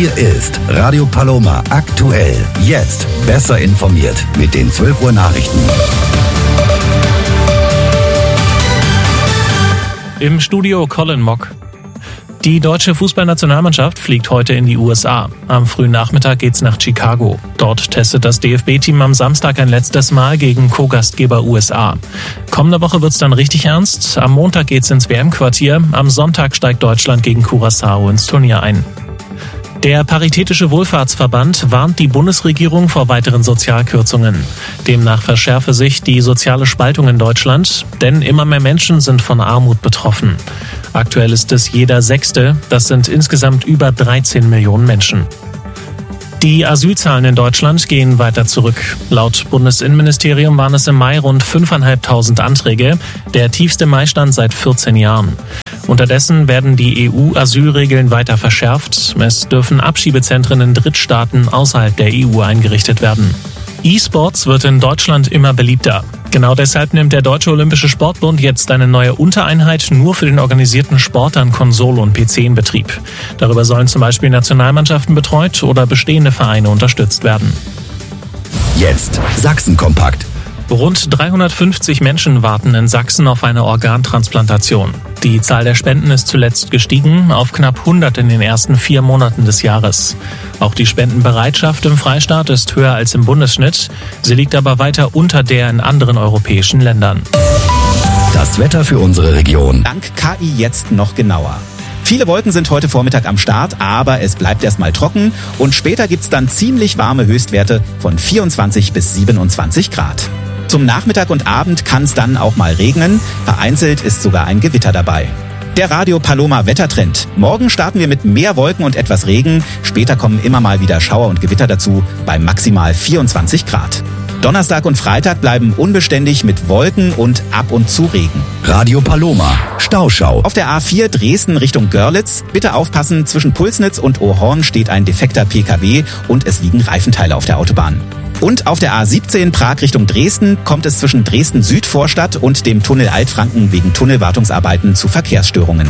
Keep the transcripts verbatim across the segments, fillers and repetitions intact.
Hier ist Radio Paloma aktuell. Jetzt besser informiert mit den zwölf Uhr Nachrichten. Im Studio Colin Mock. Die deutsche Fußballnationalmannschaft fliegt heute in die U S A. Am frühen Nachmittag geht's nach Chicago. Dort testet das D F B-Team am Samstag ein letztes Mal gegen Co-Gastgeber U S A. Kommende Woche wird's dann richtig ernst. Am Montag geht's ins W M-Quartier. Am Sonntag steigt Deutschland gegen Curaçao ins Turnier ein. Der Paritätische Wohlfahrtsverband warnt die Bundesregierung vor weiteren Sozialkürzungen. Demnach verschärfe sich die soziale Spaltung in Deutschland, denn immer mehr Menschen sind von Armut betroffen. Aktuell ist es jeder Sechste, das sind insgesamt über dreizehn Millionen Menschen. Die Asylzahlen in Deutschland gehen weiter zurück. Laut Bundesinnenministerium waren es im Mai rund fünftausendfünfhundert Anträge, der tiefste Maistand seit vierzehn Jahren. Unterdessen werden die E U-Asylregeln weiter verschärft. Es dürfen Abschiebezentren in Drittstaaten außerhalb der E U eingerichtet werden. E-Sports wird in Deutschland immer beliebter. Genau deshalb nimmt der Deutsche Olympische Sportbund jetzt eine neue Untereinheit nur für den organisierten Sport an Konsole und P C in Betrieb. Darüber sollen zum Beispiel Nationalmannschaften betreut oder bestehende Vereine unterstützt werden. Jetzt Sachsen-Kompakt. Rund dreihundertfünfzig Menschen warten in Sachsen auf eine Organtransplantation. Die Zahl der Spenden ist zuletzt gestiegen auf knapp hundert in den ersten vier Monaten des Jahres. Auch die Spendenbereitschaft im Freistaat ist höher als im Bundesschnitt. Sie liegt aber weiter unter der in anderen europäischen Ländern. Das Wetter für unsere Region. Dank K I jetzt noch genauer. Viele Wolken sind heute Vormittag am Start, aber es bleibt erstmal trocken und später gibt's dann ziemlich warme Höchstwerte von vierundzwanzig bis siebenundzwanzig Grad. Zum Nachmittag und Abend kann es dann auch mal regnen. Vereinzelt ist sogar ein Gewitter dabei. Der Radio Paloma Wettertrend. Morgen starten wir mit mehr Wolken und etwas Regen. Später kommen immer mal wieder Schauer und Gewitter dazu bei maximal vierundzwanzig Grad. Donnerstag und Freitag bleiben unbeständig mit Wolken und ab und zu Regen. Radio Paloma, Stauschau. Auf der A vier Dresden Richtung Görlitz. Bitte aufpassen, zwischen Pulsnitz und Ohorn steht ein defekter P K W und es liegen Reifenteile auf der Autobahn. Und auf der A siebzehn Prag Richtung Dresden kommt es zwischen Dresden-Südvorstadt und dem Tunnel Altfranken wegen Tunnelwartungsarbeiten zu Verkehrsstörungen.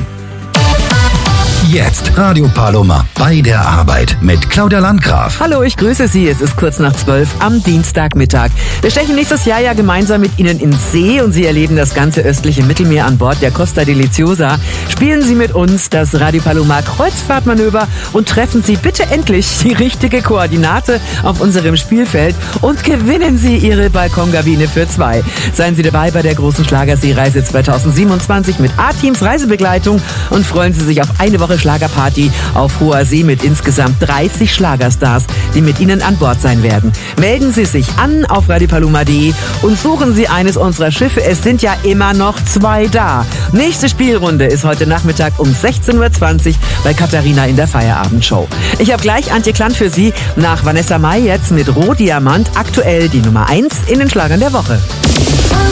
Jetzt Radio Paloma bei der Arbeit mit Claudia Landgraf. Hallo, ich grüße Sie. Es ist kurz nach zwölf am Dienstagmittag. Wir stechen nächstes Jahr ja gemeinsam mit Ihnen ins See und Sie erleben das ganze östliche Mittelmeer an Bord der Costa Deliciosa. Spielen Sie mit uns das Radio Paloma Kreuzfahrtmanöver und treffen Sie bitte endlich die richtige Koordinate auf unserem Spielfeld und gewinnen Sie Ihre Balkonkabine für zwei. Seien Sie dabei bei der großen Schlagerseereise zweitausendsiebenundzwanzig mit A-Teams Reisebegleitung und freuen Sie sich auf eine Woche Schlagerparty auf hoher See mit insgesamt dreißig Schlagerstars, die mit Ihnen an Bord sein werden. Melden Sie sich an auf radio paloma punkt de und suchen Sie eines unserer Schiffe. Es sind ja immer noch zwei da. Nächste Spielrunde ist heute Nachmittag um sechzehn Uhr zwanzig bei Katharina in der Feierabendshow. Ich habe gleich Antje Klant für Sie nach Vanessa Mai jetzt mit Rohdiamant, aktuell die Nummer eins in den Schlagern der Woche.